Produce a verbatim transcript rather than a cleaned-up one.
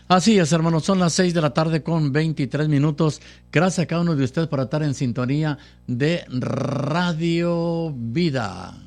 Así es, hermanos, son las seis de la tarde con veintitrés minutos. Gracias a cada uno de ustedes por estar en sintonía de Radio Vida.